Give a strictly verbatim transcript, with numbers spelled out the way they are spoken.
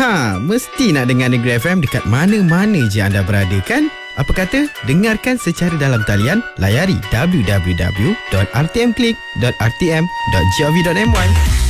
Ha, mesti nak dengar Negeri F M dekat mana-mana je anda berada kan? Apa kata dengarkan secara dalam talian, layari w w w dot r t m click dot r t m dot gov dot m y.